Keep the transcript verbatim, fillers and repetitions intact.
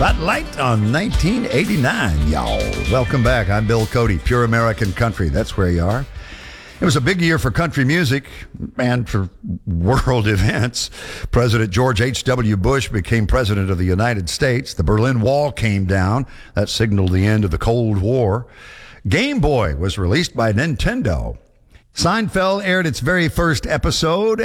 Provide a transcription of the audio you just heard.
Spotlight on nineteen eighty-nine, y'all. Welcome back. I'm Bill Cody, Pure American Country. That's where you are. It was a big year for country music and for world events. President George H W. Bush became president of the United States. The Berlin Wall came down. That signaled the end of the Cold War. Game Boy was released by Nintendo. Seinfeld aired its very first episode.